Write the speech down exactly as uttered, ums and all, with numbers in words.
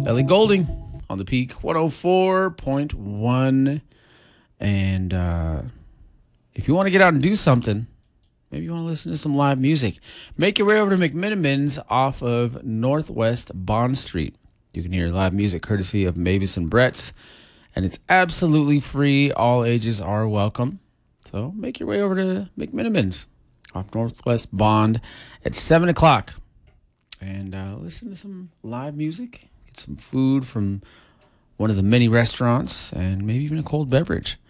Ellie Golding on the Peak one oh four point one. And uh, if you want to get out and do something, maybe you want to listen to some live music, make your way over to McMinimans off of Northwest Bond Street. You can hear live music courtesy of Mavis and Brett's, and it's absolutely free. All ages are welcome. So make your way over to McMinimans off Northwest Bond at seven o'clock and uh, listen to some live music, get some food from one of the many restaurants, and maybe even a cold beverage.